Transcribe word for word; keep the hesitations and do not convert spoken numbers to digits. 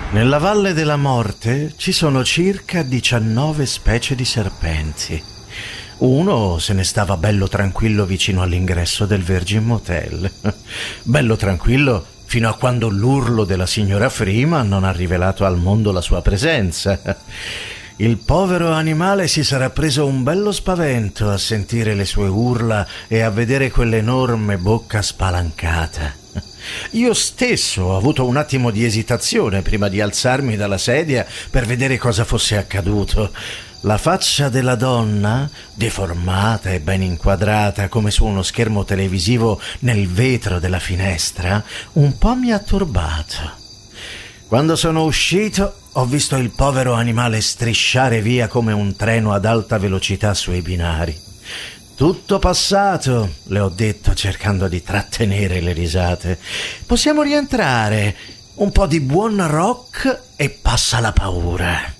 Nella Valle della Morte ci sono circa diciannove specie di serpenti. Uno se ne stava bello tranquillo vicino all'ingresso del Virgin Motel. Bello tranquillo fino a quando l'urlo della signora Freeman non ha rivelato al mondo la sua presenza. Il povero animale si sarà preso un bello spavento a sentire le sue urla e a vedere quell'enorme bocca spalancata. Io stesso ho avuto un attimo di esitazione prima di alzarmi dalla sedia per vedere cosa fosse accaduto. La faccia della donna, deformata e ben inquadrata come su uno schermo televisivo nel vetro della finestra, un po' mi ha turbato. Quando sono uscito, ho visto il povero animale strisciare via come un treno ad alta velocità sui binari. Tutto passato, le ho detto cercando di trattenere le risate. Possiamo rientrare. Un po' di buon rock e passa la paura.